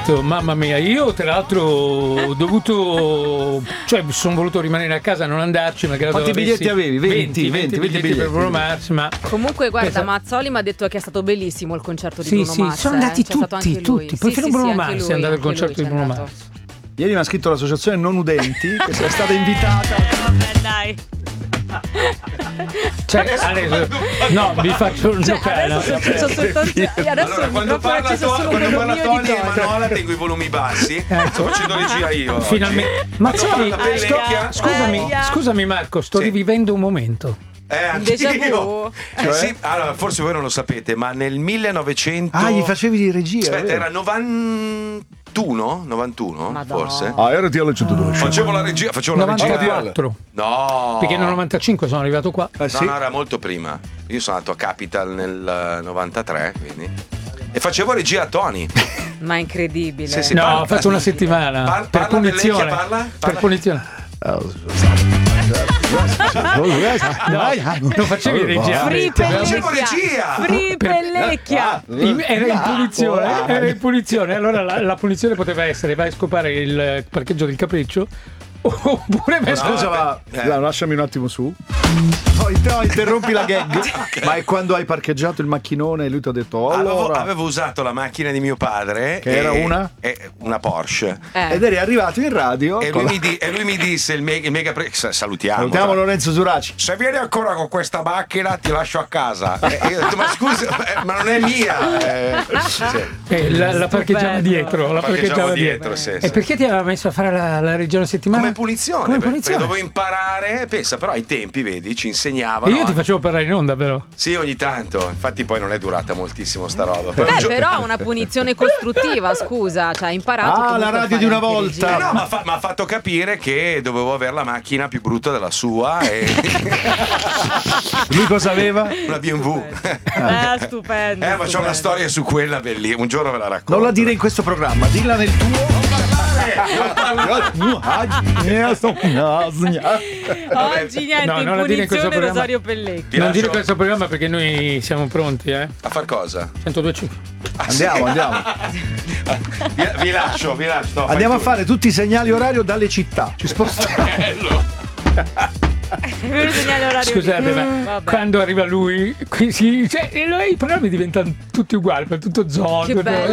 scritto, mamma mia, io tra l'altro ho dovuto, cioè sono voluto rimanere a casa, non andarci. Quanti biglietti avevi? 20 biglietti per Bruno Mars, ma comunque guarda, Mazzoli mi ha detto che è stato bellissimo il concerto di Bruno Mars. Sono andati C'è stato anche lui. tutti. Perfino Bruno Mars è andato al concerto di Bruno Mars. Ieri mi ha scritto l'associazione Non Udenti che sia stata invitata. Vabbè, dai. Cioè, adesso, no, vi faccio giocare. Adesso allora, quando parla Tony e Manola tengo i volumi bassi. Sto facendo regia io. Finalmente. Mazzoli, scusami Marco, sto rivivendo un momento. Anch'io. Sì, allora, forse voi non lo sapete, ma nel 1900. Gli facevi di regia. Aspetta, era 91, Madonna. Forse. RTL 102. Facevo la regia. 94. No. Perché nel 95 sono arrivato qua. No, era molto prima. Io sono andato a Capital nel 93, quindi. E facevo regia a Tony. Ma incredibile. Sì, no, ho fatto una settimana. Per punizione. Per punizione. Non facevi regia. Free Pellecchia. Era in punizione. Allora la punizione poteva essere: vai a scopare il parcheggio del Capriccio. Oppure scusa, lasciami un attimo su. No, interrompi la gag. Ma è quando hai parcheggiato il macchinone e lui ti ha detto allora. Avevo usato la macchina di mio padre, che era una Porsche, ed eri arrivato in radio e lui mi disse il mega salutiamo Lorenzo Suraci, se vieni ancora con questa macchina ti lascio a casa. E io ho detto ma scusa, ma non è mia. La parcheggiava dietro, sì. E perché ti aveva messo a fare la regia una settimana? Come punizione. Perché dovevo imparare, pensa, però ai tempi, vedi, ci insegnavano. E io ti facevo parlare in onda, però. Sì, ogni tanto. Infatti poi non è durata moltissimo sta roba. Però una punizione costruttiva, scusa, cioè hai imparato. La radio di una volta. No, ma ha fatto capire che dovevo avere la macchina più brutta della sua. E lui cosa aveva? Una BMW. Stupendo. Ma c'ho una storia su quella bellissima. Un giorno ve la racconto. Non la dire in questo programma, dilla nel tuo. Oggi niente, in punizione Rosario Pellecchi. Non dire questo programma perché noi siamo pronti, A far cosa? 102.5. Andiamo. Vi lascio. No, andiamo a fare tutti i segnali orario dalle città. Ci spostiamo. Scusate, ma quando arriva lui, i programmi diventano tutti uguali, per tutto Zorro.